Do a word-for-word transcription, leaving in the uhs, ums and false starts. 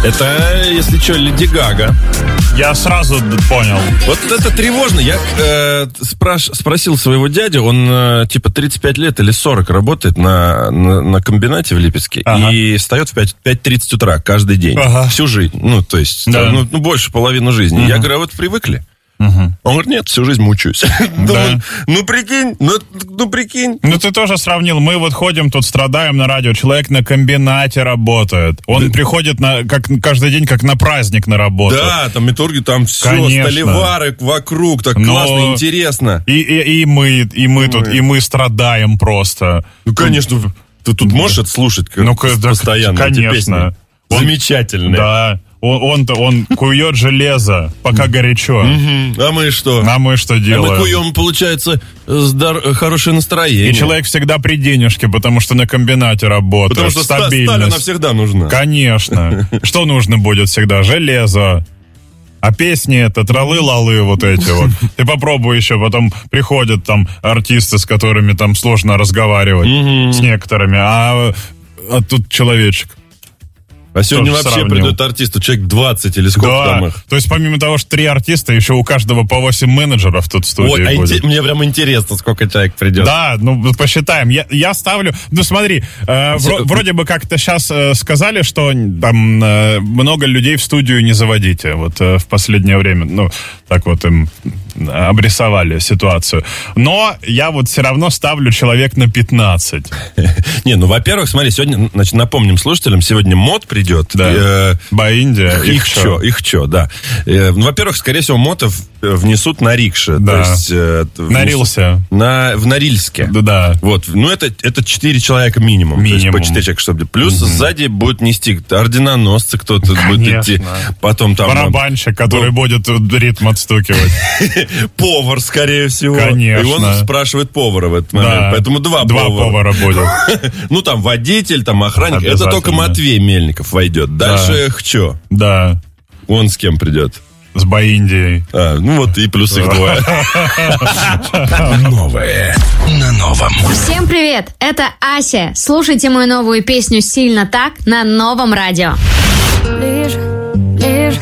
Это, если что, Леди Гага. Я сразу понял. Вот это тревожно. Я э, спраш, спросил своего дядю, он э, типа тридцать пять лет или сорок работает на, на, на комбинате в Липецке. Ага. И встает в пять тридцать утра каждый день. Ага. Всю жизнь. Ну, то есть, да. ну, ну, больше половины жизни. Угу. Я говорю, а вот привыкли? Угу. Он говорит, нет, всю жизнь мучаюсь. Да. Ну, прикинь, ну, ну, прикинь. Ну, ты тоже сравнил. Мы вот ходим тут, страдаем на радио. Человек на комбинате работает. Он да. приходит на, как, каждый день, как на праздник на работу. Да, там металлурги, там все, конечно. Столевары вокруг, так но... классно, интересно. И, и, и мы, и мы, мы тут, и мы страдаем просто. Ну, конечно, ты тут можешь это слушать ну, постоянно, конечно. Эти песни? Он... Замечательные. Да. Он, он-то, он кует железо, пока горячо. А мы что? А мы что делаем? А мы куем, получается, здар... хорошее настроение. И человек всегда при денежке, потому что на комбинате работает. Потому что стабильность. Сталь, она всегда нужна. Конечно. Что нужно будет всегда? Железо. А песни это тралы-лалы вот эти вот. Ты попробуй еще, потом приходят там артисты, с которыми там сложно разговаривать, с некоторыми, а, а тут человечек. А сегодня вообще сравнил. Придут артисты, человек двадцать или сколько да. там их. То есть помимо того, что три артиста, еще у каждого по восемь менеджеров тут в студии Ой, будет. А мне прям интересно, сколько человек придет. Да, ну посчитаем. Я, я ставлю, ну смотри, э, вро, вроде бы как-то сейчас э, сказали, что там э, много людей в студию не заводите. Вот э, в последнее время, ну так вот им обрисовали ситуацию. Но я вот все равно ставлю человек на пятнадцать. Не, ну во-первых, смотри, сегодня, значит, напомним слушателям, сегодня мод придет. Да. Э, Баиндия. Их чё, их чё, да. Э, ну, во-первых, скорее всего, мотов внесут на рикше. Да. То есть, э, Нарился. На, в Норильске. Да, да. Вот. Ну, это, это четыре человека минимум. Минимум. То есть, по четыре человека, чтобы... Плюс угу. сзади будут нести орденоносцы, кто-то Конечно. будет идти. Потом там... Барабанщик, который ну, будет ритм отстукивать. Повар, скорее всего. Конечно. И он спрашивает повара в этот момент. Да. Поэтому два, два повара. повара будет. Ну, там водитель, там охранник. Это только Матвей Мельников войдет. Дальше да. Хчо. Да. Он с кем придет? С Баиндией. А, ну вот и плюс их двое. Новое на новом. Всем привет, это Ася. Слушайте мою новую песню «Сильно так» на Новом радио. Ближе